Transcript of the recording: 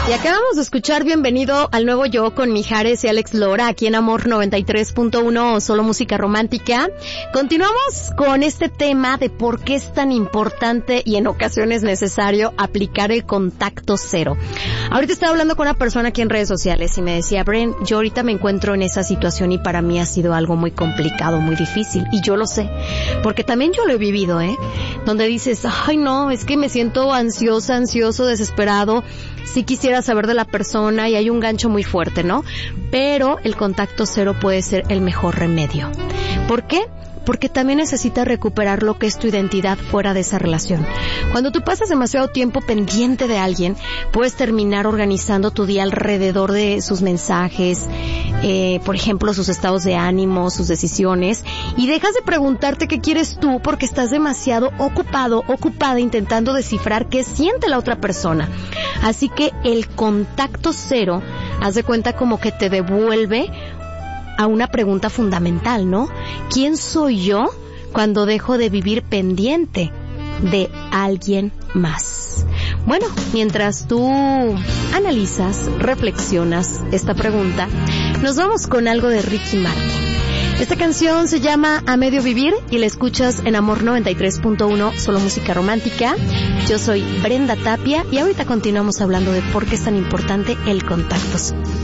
Y acabamos de escuchar Bienvenido al Nuevo Yo con Mijares y Alex Lora aquí en Amor 93.1, solo música romántica. Continuamos con este tema de por qué es tan importante y en ocasiones necesario aplicar el contacto cero. Ahorita estaba hablando con una persona aquí en redes sociales y me decía, Bren, yo ahorita me encuentro en esa situación y para mí ha sido algo muy complicado, muy difícil. Y yo lo sé, porque también yo lo he vivido, donde dices, ay no, es que me siento ansioso, desesperado. Sí quisiera saber de la persona y hay un gancho muy fuerte, ¿no? Pero el contacto cero puede ser el mejor remedio. ¿Por qué? Porque también necesitas recuperar lo que es tu identidad fuera de esa relación. Cuando tú pasas demasiado tiempo pendiente de alguien, puedes terminar organizando tu día alrededor de sus mensajes, por ejemplo, sus estados de ánimo, sus decisiones, y dejas de preguntarte qué quieres tú porque estás demasiado ocupada intentando descifrar qué siente la otra persona. Así que el contacto cero, haz de cuenta como que te devuelve a una pregunta fundamental, ¿no? ¿Quién soy yo cuando dejo de vivir pendiente de alguien más? Bueno, mientras tú analizas, reflexionas esta pregunta, nos vamos con algo de Ricky Martin. Esta canción se llama A Medio Vivir y la escuchas en Amor 93.1, solo música romántica. Yo soy Brenda Tapia y ahorita continuamos hablando de por qué es tan importante el contacto.